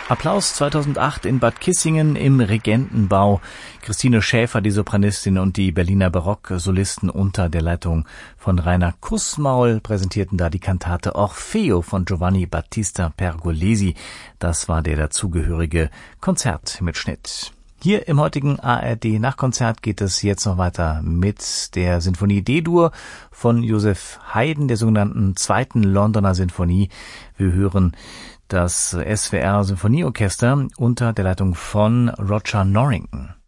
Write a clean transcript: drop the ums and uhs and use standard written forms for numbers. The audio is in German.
Applaus 2008 in Bad Kissingen im Regentenbau. Christine Schäfer, die Sopranistin, und die Berliner Barocksolisten unter der Leitung von Rainer Kussmaul präsentierten da die Kantate Orfeo von Giovanni Battista Pergolesi. Das war der dazugehörige Konzertmitschnitt. Hier im heutigen ARD Nachkonzert geht es jetzt noch weiter mit der Sinfonie D-Dur von Joseph Haydn, der sogenannten zweiten Londoner Sinfonie. Wir hören das SWR Symphonieorchester unter der Leitung von Roger Norrington.